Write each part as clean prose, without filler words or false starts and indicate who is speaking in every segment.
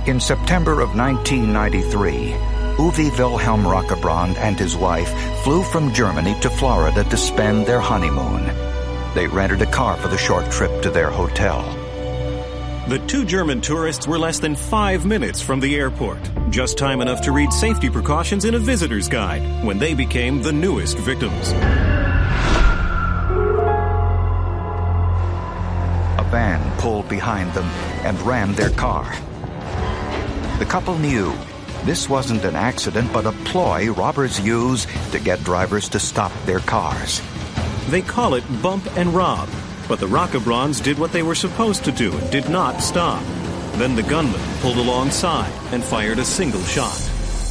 Speaker 1: In September of 1993, Uwe Wilhelm Rockebrand and his wife flew from Germany to Florida to spend their honeymoon. They rented a car for the short trip to their hotel.
Speaker 2: The two German tourists were less than 5 minutes from the airport, just time enough to read safety precautions in a visitor's guide when they became the newest victims.
Speaker 1: A van pulled behind them and rammed their car. The couple knew this wasn't an accident, but a ploy robbers use to get drivers to stop their cars.
Speaker 2: They call it bump and rob, but the Rockebrands did what they were supposed to do and did not stop. Then the gunman pulled alongside and fired a single shot.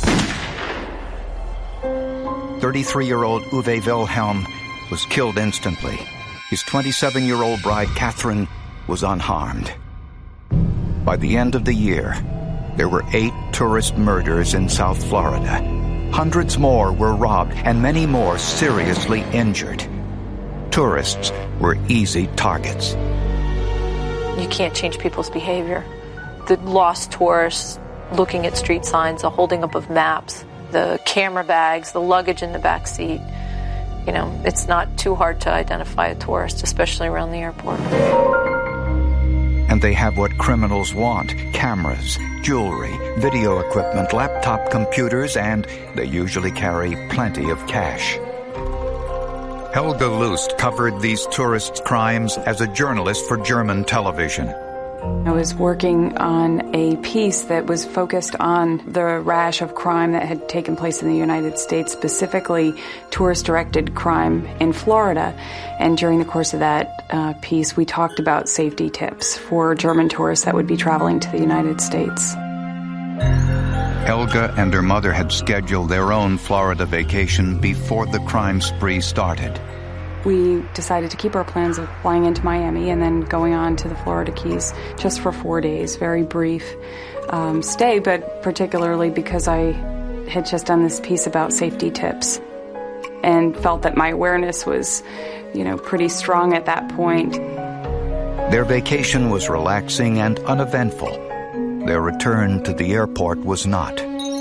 Speaker 1: 33-year-old Uwe Wilhelm was killed instantly. His 27-year-old bride, Catherine, was unharmed. By the end of the year, there were 8 tourist murders in South Florida. Hundreds more were robbed and many more seriously injured. Tourists were easy targets.
Speaker 3: You can't change people's behavior. The lost tourists looking at street signs, the holding up of maps, the camera bags, the luggage in the back seat. You know, it's not too hard to identify a tourist, especially around the airport.
Speaker 1: And they have what criminals want: cameras, jewelry, video equipment, laptop computers, and they usually carry plenty of cash. Helga Lust covered these tourists' crimes as a journalist for German television.
Speaker 4: I was working on a piece that was focused on the rash of crime that had taken place in the United States, specifically tourist-directed crime in Florida. And during the course of that piece, we talked about safety tips for German tourists that would be traveling to the United States.
Speaker 1: Helga and her mother had scheduled their own Florida vacation before the crime spree started.
Speaker 4: We decided to keep our plans of flying into Miami and then going on to the Florida Keys just for 4 days. Very brief stay, but particularly because I had just done this piece about safety tips and felt that my awareness was, pretty strong at that point.
Speaker 1: Their vacation was relaxing and uneventful. Their return to the airport was not.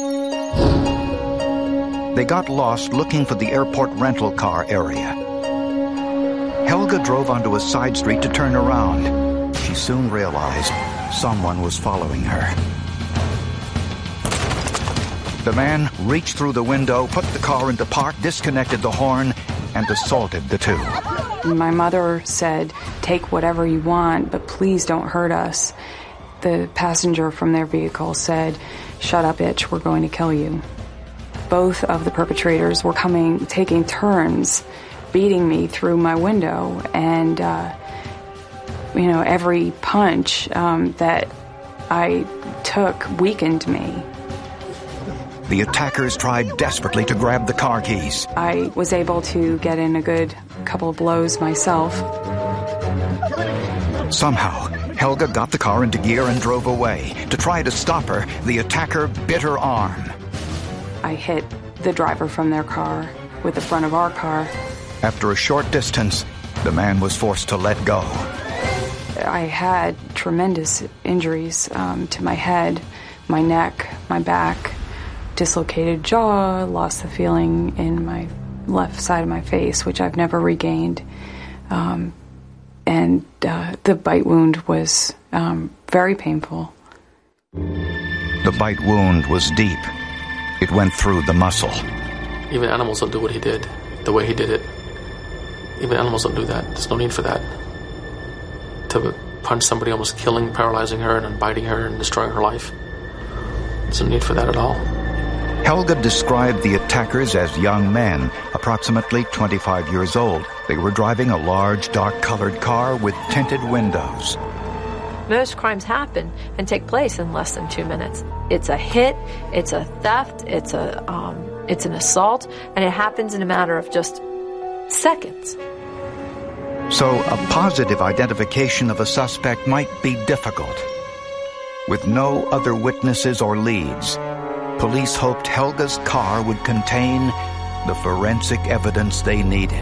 Speaker 1: They got lost looking for the airport rental car area. Helga drove onto a side street to turn around. She soon realized someone was following her. The man reached through the window, put the car into park, disconnected the horn, and assaulted the two.
Speaker 4: My mother said, "Take whatever you want, but please don't hurt us." The passenger from their vehicle said, "Shut up, bitch, we're going to kill you." Both of the perpetrators were taking turns beating me through my window, and every punch that I took weakened me.
Speaker 1: The attackers tried desperately to grab the car keys.
Speaker 4: I was able to get in a good couple of blows myself.
Speaker 1: Somehow, Helga got the car into gear and drove away. To try to stop her, the attacker bit her arm.
Speaker 4: I hit the driver from their car with the front of our car.
Speaker 1: After a short distance, the man was forced to let go.
Speaker 4: I had tremendous injuries to my head, my neck, my back, dislocated jaw, lost the feeling in my left side of my face, which I've never regained. And the bite wound was very painful.
Speaker 1: The bite wound was deep. It went through the muscle.
Speaker 5: Even animals don't do what he did, the way he did it. Even animals don't do that. There's no need for that. To punch somebody, almost killing, paralyzing her, and then biting her and destroying her life. There's no need for that at all.
Speaker 1: Helga described the attackers as young men, approximately 25 years old. They were driving a large, dark-colored car with tinted windows.
Speaker 3: Most crimes happen and take place in less than 2 minutes. It's a hit, it's a theft, it's an assault, and it happens in a matter of just seconds.
Speaker 1: So a positive identification of a suspect might be difficult. With no other witnesses or leads, police hoped Helga's car would contain the forensic evidence they needed.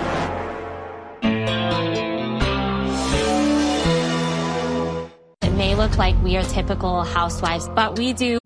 Speaker 6: In May may look like we are typical housewives, but we do